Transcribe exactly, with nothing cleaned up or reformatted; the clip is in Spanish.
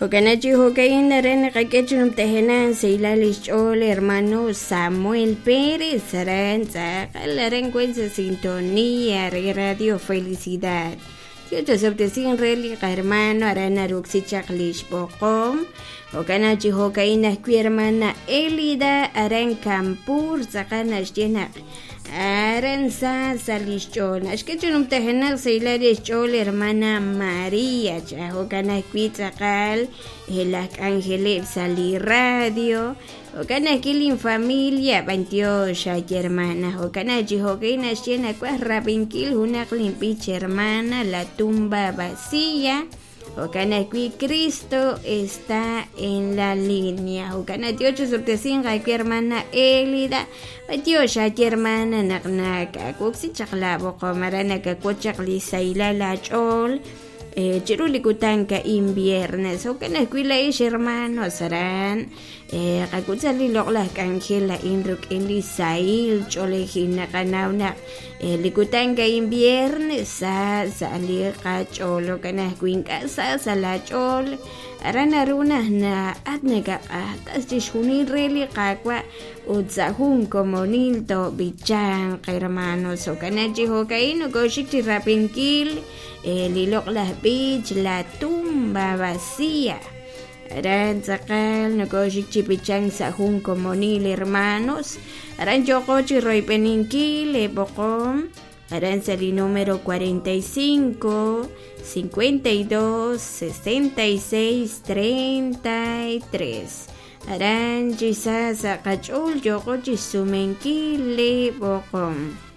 Hokanachi hokain ren kakechunum tehenan seilalish ole hermano Samuel Pérez ren ren cuenza sintonía re radio felicidad. Yo te sobtesin reli hermano arana ruxichaklish bokom. Hokanachi hokain akwi hermana Elida aran campur sakanash jenak. Aran sa salishchol ashkechunum tehenan seilalish ole hermana María chahokana kuitzakal helak Ángel Sali Radio hokana kilin familia veintiocho hermana hokana jihokina shena kwa rabinkil hunak limpich hermana la tumba vacía hokana kui Cristo está en la línea hokana diocho surtesinga kui hermana Elida veintiocho hermana naknaka kuksi chaklabo komarana kakochakli saila la chol Eh, chirulikutanka inviernes o kana kuila ish hermano saran eh kakutsali lokla kankela indruk elisail cholejina kanauna eh likutanka inviernes sa sali kacholo kana kuinka sa sala chol arana runa na atnega atas shuni reli kakwa utzahun komonilto bichan hermano so kana jihokaino goshikti rapinkil el ilok la beach la tumba vacía aran sakal nagoshik chipichang sa hun komonil hermanos aran yokochi roy peninkil bokom aran sali número cuarenta y cinco, cincuenta y dos, sesenta y seis, treinta y tres aran jisa sa kachul yokochi sumenkil bokom.